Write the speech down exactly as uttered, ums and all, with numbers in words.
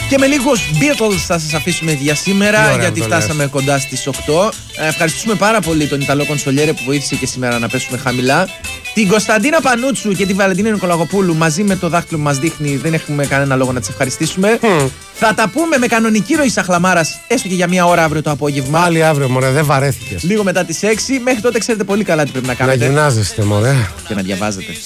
Και με λίγους Beatles θα σας αφήσουμε για σήμερα, ωραία, γιατί φτάσαμε κοντά στις οκτώ. Ε, ευχαριστούμε πάρα πολύ τον Ιταλό Κονσολιέρε που βοήθησε και σήμερα να πέσουμε χαμηλά. Την Κωνσταντίνα Πανούτσου και τη Βαλεντίνα Νικολαγοπούλου μαζί με το δάχτυλο που μας δείχνει, δεν έχουμε κανένα λόγο να τις ευχαριστήσουμε. Mm. Θα τα πούμε με κανονική ροή Σαχλαμάρας, έστω και για μία ώρα αύριο το απόγευμα. Πάλι αύριο, μωρέ, δεν βαρέθηκες. Λίγο μετά τις έξι. Μέχρι τότε ξέρετε πολύ καλά τι πρέπει να κάνετε. Να γυμνάζεστε, μωρέ. Και να διαβάζετε.